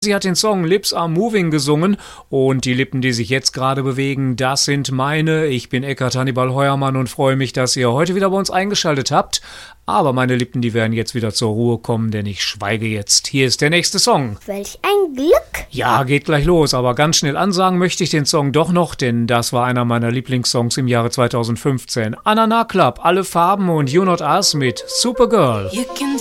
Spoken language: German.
Sie hat den Song Lips Are Moving gesungen und die Lippen, die sich jetzt gerade bewegen, das sind meine. Ich bin Eckart Hannibal Heuermann und freue mich, dass ihr heute wieder bei uns eingeschaltet habt. Aber meine Lippen, die werden jetzt wieder zur Ruhe kommen, denn ich schweige jetzt. Hier ist der nächste Song. Welch ein Glück! Ja, geht gleich los, aber ganz schnell ansagen möchte ich den Song doch noch, denn das war einer meiner Lieblingssongs im Jahre 2015. Anana Club, Alle Farben und You Not Us mit Supergirl.